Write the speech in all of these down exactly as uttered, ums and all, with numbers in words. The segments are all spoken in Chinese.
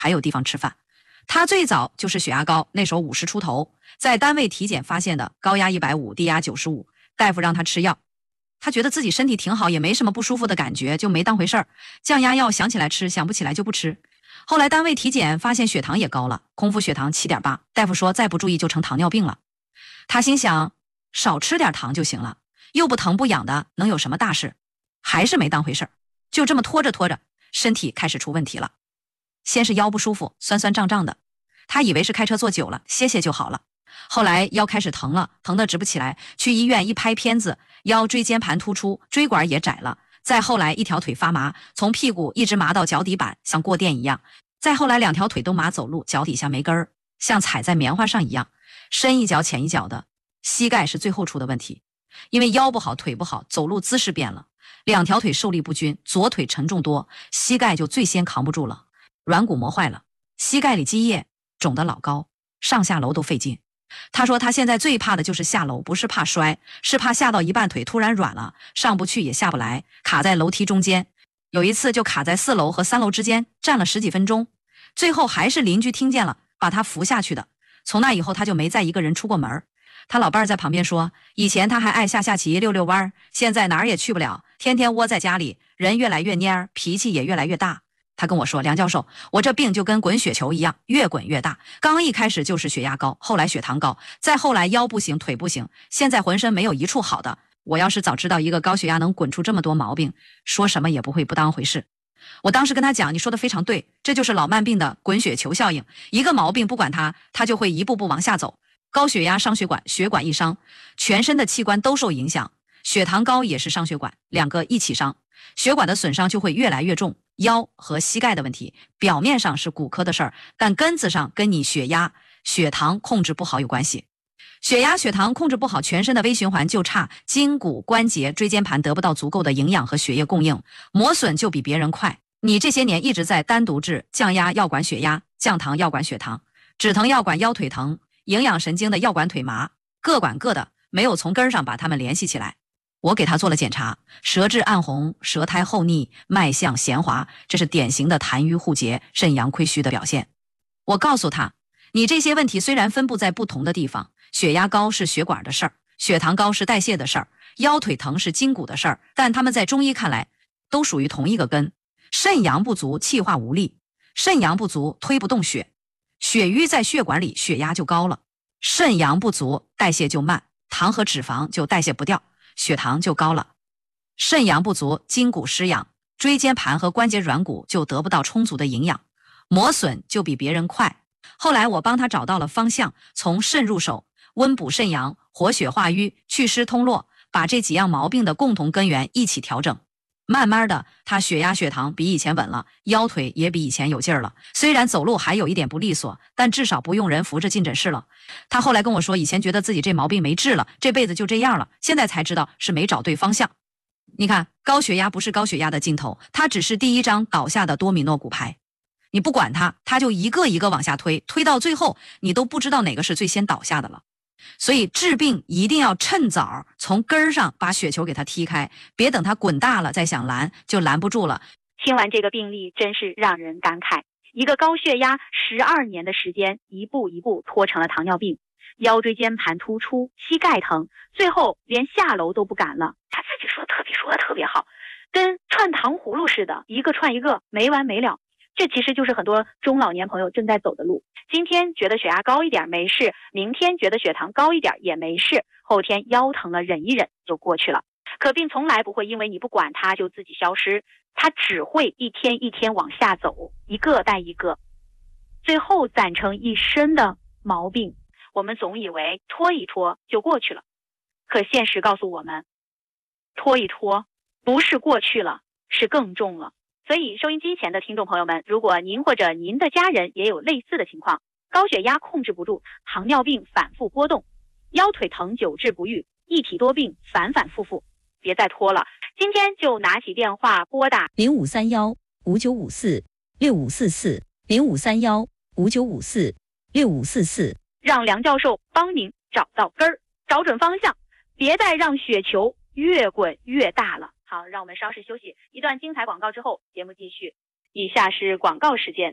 还有地方吃饭。他最早就是血压高，那时候五十出头，在单位体检发现的，高压一百五，低压九十五，大夫让他吃药。他觉得自己身体挺好，也没什么不舒服的感觉，就没当回事儿。降压药想起来吃，想不起来就不吃。后来单位体检发现血糖也高了，空腹血糖 七点八， 大夫说再不注意就成糖尿病了。他心想少吃点糖就行了，又不疼不痒的，能有什么大事？还是没当回事儿，就这么拖着拖着，身体开始出问题了。先是腰不舒服，酸酸胀胀的，他以为是开车坐久了，歇歇就好了。后来腰开始疼了，疼得直不起来，去医院一拍片子，腰椎间盘突出，椎管也窄了。再后来一条腿发麻，从屁股一直麻到脚底板，像过电一样。再后来两条腿都麻，走路脚底下没根儿，像踩在棉花上一样，深一脚浅一脚的。膝盖是最后出的问题，因为腰不好腿不好，走路姿势变了，两条腿受力不均，左腿沉重多，膝盖就最先扛不住了，软骨磨坏了，膝盖里积液肿得老高，上下楼都费劲。他说他现在最怕的就是下楼，不是怕摔，是怕下到一半腿突然软了，上不去也下不来，卡在楼梯中间。有一次就卡在四楼和三楼之间，站了十几分钟，最后还是邻居听见了，把他扶下去的。从那以后他就没再一个人出过门。他老伴儿在旁边说，以前他还爱下下棋溜溜弯，现在哪儿也去不了，天天窝在家里，人越来越蔫，脾气也越来越大。他跟我说，梁教授，我这病就跟滚雪球一样，越滚越大，刚一开始就是血压高，后来血糖高，再后来腰不行腿不行，现在浑身没有一处好的。我要是早知道一个高血压能滚出这么多毛病，说什么也不会不当回事。我当时跟他讲，你说的非常对，这就是老慢病的滚雪球效应，一个毛病不管它，它就会一步步往下走。高血压伤血管，血管一伤，全身的器官都受影响。血糖高也是伤血管，两个一起伤，血管的损伤就会越来越重。腰和膝盖的问题，表面上是骨科的事儿，但根子上跟你血压、血糖控制不好有关系。血压、血糖控制不好，全身的微循环就差，筋骨、关节、椎间盘得不到足够的营养和血液供应，磨损就比别人快。你这些年一直在单独治降压药管血压，降糖药管血糖，止疼药管腰腿疼，营养神经的药管腿麻，各管各的，没有从根上把它们联系起来。我给他做了检查，舌质暗红，舌苔厚腻，脉象弦滑，这是典型的痰瘀互结、肾阳亏虚的表现。我告诉他，你这些问题虽然分布在不同的地方，血压高是血管的事儿，血糖高是代谢的事儿，腰腿疼是筋骨的事儿，但他们在中医看来都属于同一个根。肾阳不足，气化无力，肾阳不足，推不动血，血瘀在血管里，血压就高了。肾阳不足，代谢就慢，糖和脂肪就代谢不掉，血糖就高了。肾阳不足，筋骨失养，椎间盘和关节软骨就得不到充足的营养，磨损就比别人快。后来我帮他找到了方向，从肾入手，温补肾阳，活血化瘀，祛湿通络，把这几样毛病的共同根源一起调整。慢慢的，他血压血糖比以前稳了，腰腿也比以前有劲儿了。虽然走路还有一点不利索，但至少不用人扶着进诊室了。他后来跟我说，以前觉得自己这毛病没治了，这辈子就这样了，现在才知道是没找对方向。你看，高血压不是高血压的尽头，它只是第一张倒下的多米诺骨牌。你不管它，它就一个一个往下推，推到最后，你都不知道哪个是最先倒下的了。所以治病一定要趁早，从根儿上把雪球给它踢开，别等它滚大了再想拦，就拦不住了。 听完这个病例，真是让人感慨，一个高血压十二年的时间，一步一步拖成了糖尿病，腰椎间盘突出，膝盖疼，最后连下楼都不敢了。他自己说特别说的特别好，跟串糖葫芦似的，一个串一个，没完没了。这其实就是很多中老年朋友正在走的路。今天觉得血压高一点没事，明天觉得血糖高一点也没事，后天腰疼了忍一忍就过去了。可病从来不会因为你不管它就自己消失，它只会一天一天往下走，一个带一个，最后攒成一身的毛病。我们总以为拖一拖就过去了，可现实告诉我们，拖一拖不是过去了，是更重了。所以收音机前的听众朋友们，如果您或者您的家人也有类似的情况，高血压控制不住，糖尿病反复波动，腰腿疼久治不愈，一体多病反反复复，别再拖了，今天就拿起电话拨打零五三幺五九五四六五四四零五三幺五九五四六五四四， 让梁教授帮您找到根儿，找准方向，别再让雪球越滚越大了。好，让我们稍事休息，一段精彩广告之后，节目继续。以下是广告时间。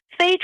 非